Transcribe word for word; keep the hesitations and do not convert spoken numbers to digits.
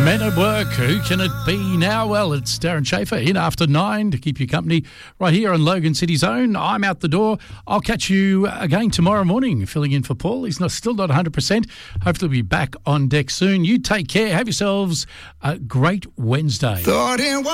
Men at Work, who can it be now? Well, it's Darren Schaefer in after nine to keep you company right here on Logan City's Own. I'm out the door. I'll catch you again tomorrow morning, filling in for Paul. He's not still not one hundred percent. Hopefully we'll be back on deck soon. You take care. Have yourselves a great Wednesday.